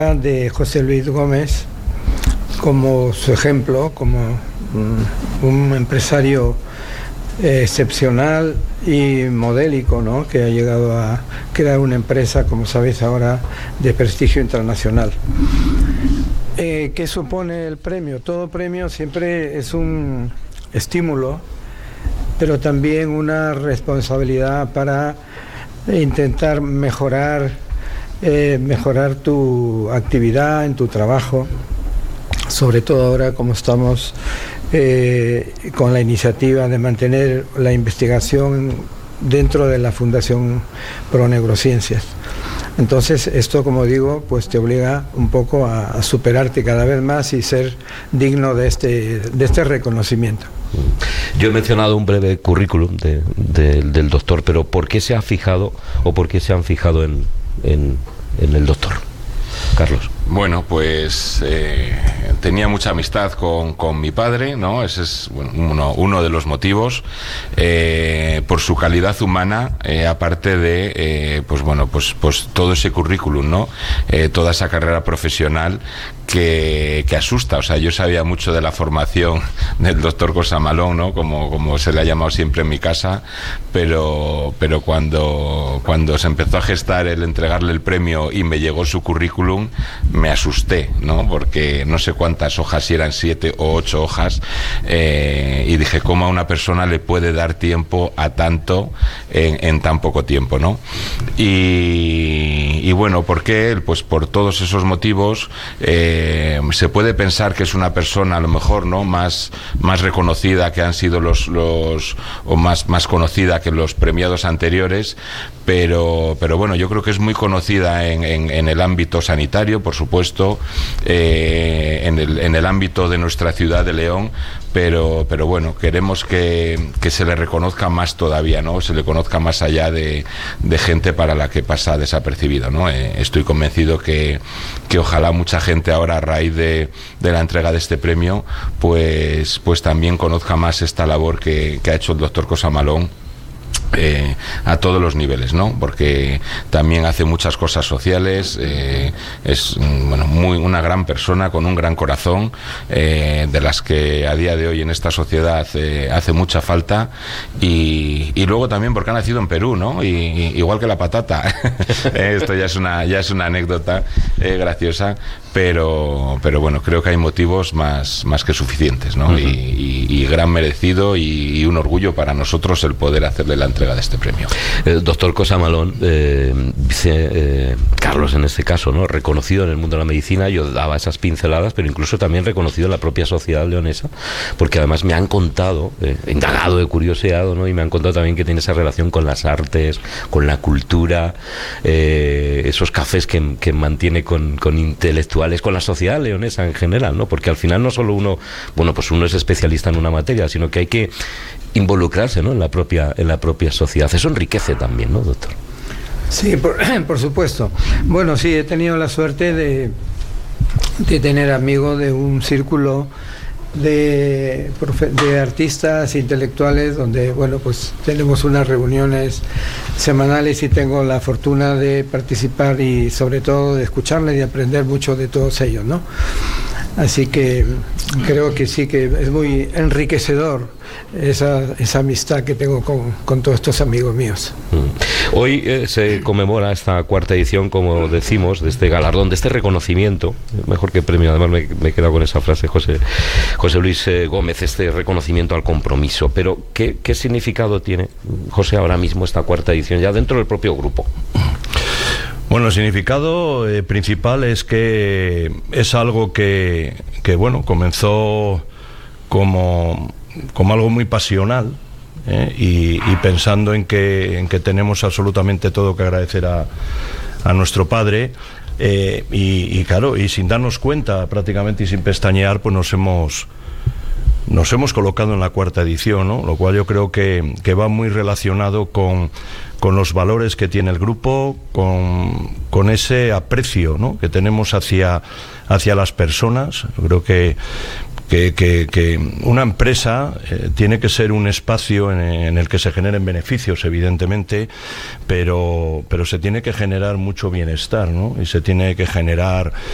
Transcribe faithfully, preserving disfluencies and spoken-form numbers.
de José Luis Gómez como su ejemplo, como un, un empresario eh, excepcional y modélico, ¿no?, que ha llegado a crear una empresa, como sabéis ahora, de prestigio internacional. Eh, ¿Qué supone el premio? Todo premio siempre es un estímulo, pero también una responsabilidad para intentar mejorar Eh, mejorar tu actividad en tu trabajo, sobre todo ahora como estamos eh, con la iniciativa de mantener la investigación dentro de la Fundación Pro Neurociencias. Entonces esto, como digo, pues te obliga un poco a, a superarte cada vez más y ser digno de este, de este reconocimiento. Yo he mencionado un breve currículum de, de, del doctor, pero ¿por qué se ha fijado o por qué se han fijado en, en, en el doctor? Carlos. Bueno, pues eh, tenía mucha amistad con, con mi padre, ¿no? Ese es bueno, uno, uno de los motivos, eh, por su calidad humana, eh, aparte de, eh, pues bueno, pues, pues todo ese currículum, ¿no? Eh, toda esa carrera profesional que, que asusta. O sea, yo sabía mucho de la formación del doctor Cosamalón, ¿no? Como, como se le ha llamado siempre en mi casa, pero, pero cuando, cuando se empezó a gestar el entregarle el premio y me llegó su currículum, me asusté, ¿no? Porque no sé cuántas hojas, si eran siete o ocho hojas, eh, y dije, ¿cómo a una persona le puede dar tiempo a tanto en, en tan poco tiempo, ¿no? Y, y bueno, ¿por qué? Pues por todos esos motivos. eh, se puede pensar que es una persona, a lo mejor, ¿no?, más, más reconocida que han sido los, los o más, más conocida que los premiados anteriores, pero, pero bueno, yo creo que es muy conocida en, en, en el ámbito sanitario, por supuesto, eh, en, el, en el ámbito de nuestra ciudad de León, pero, pero bueno, queremos que, que se le reconozca más todavía, ¿no? Se le conozca más allá de, de gente para la que pasa desapercibido, ¿no? Eh, estoy convencido que, que ojalá mucha gente ahora, a raíz de, de la entrega de este premio, pues, pues también conozca más esta labor que, que ha hecho el doctor Cosamalón. Eh, a todos los niveles, ¿no? Porque también hace muchas cosas sociales, eh, es bueno, muy, una gran persona con un gran corazón, eh, de las que a día de hoy en esta sociedad eh, hace mucha falta, y, y luego también porque ha nacido en Perú, ¿no? Y, y, igual que la patata. Esto ya es una, ya es una anécdota eh, graciosa, pero, pero bueno, creo que hay motivos más, más que suficientes, ¿no? Uh-huh. y, y, y gran merecido y, y un orgullo para nosotros el poder hacerle la entrega de este premio. El doctor Cosamalón, eh, dice eh, Carlos en este caso, ¿no?, reconocido en el mundo de la medicina. Yo daba esas pinceladas, pero incluso también reconocido en la propia sociedad leonesa, porque además me han contado, eh, indagado, he curioseado, ¿no?, y me han contado también que tiene esa relación con las artes, con la cultura, eh, esos cafés que, que mantiene con, con intelectuales, con la sociedad leonesa en general, ¿no? Porque al final no solo uno, bueno, pues uno es especialista en una materia, sino que hay que involucrarse, ¿no?, en la propia en la propia sociedad. Eso enriquece también, ¿no, doctor? Sí, por, por supuesto. Bueno, sí, he tenido la suerte de, de tener amigos de un círculo de, de artistas intelectuales donde, bueno, pues tenemos unas reuniones semanales y tengo la fortuna de participar y sobre todo de escucharles y aprender mucho de todos ellos, ¿no? Así que creo que sí que es muy enriquecedor esa, esa amistad que tengo con, con todos estos amigos míos. Hoy eh, se conmemora esta cuarta edición, como decimos, de este galardón, de este reconocimiento, mejor que premio, además me, me he quedado con esa frase, José, José Luis eh, Gómez, este reconocimiento al compromiso. Pero ¿qué, qué significado tiene, José, ahora mismo esta cuarta edición, ya dentro del propio grupo? Bueno, el significado eh, principal es que es algo que, que bueno, comenzó como, como algo muy pasional, ¿eh? y, y pensando en que, en que tenemos absolutamente todo que agradecer a, a nuestro padre, eh, y, y claro, y sin darnos cuenta prácticamente y sin pestañear, pues nos hemos... Nos hemos colocado en la cuarta edición, ¿no? Lo cual yo creo que, que va muy relacionado con, con los valores que tiene el grupo, con, con ese aprecio, ¿no?, que tenemos hacia, hacia las personas. Yo creo que, que, que, que una empresa eh, tiene que ser un espacio en, en el que se generen beneficios, evidentemente, pero, pero se tiene que generar mucho bienestar, ¿no? Y se tiene que generar